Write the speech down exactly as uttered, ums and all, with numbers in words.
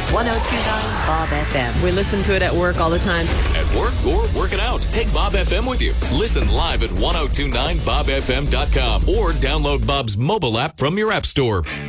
one oh two point nine Bob F M. We listen to it at work all the time. At work or working out, take Bob F M with you. Listen live at ten twenty-nine bob f m dot com or download Bob's mobile app from your app store.